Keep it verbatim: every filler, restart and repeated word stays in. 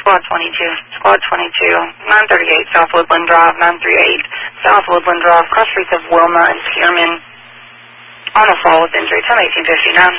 Squad twenty-two. Squad twenty-two. nine thirty-eight South Woodland Drive, nine thirty-eight South Woodland Drive, cross streets of Wilma and Spearman. On a fall with injury, ten eighteen fifty-nine.